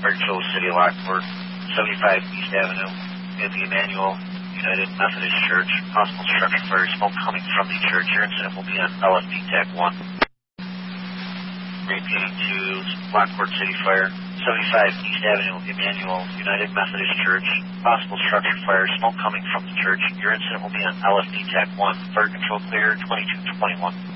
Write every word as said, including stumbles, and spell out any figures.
Fire Control City of Lockport, seventy-five East Avenue, in the Emmanuel United Methodist Church. Possible structure fire, smoke coming from the church. Your incident will be on L F D Tech one. Repeating to Lockport City Fire, seventy-five East Avenue, Emmanuel United Methodist Church. Possible structure fire, smoke coming from the church. Your incident will be on L F D Tech one. Fire Control clear, twenty-two twenty-one.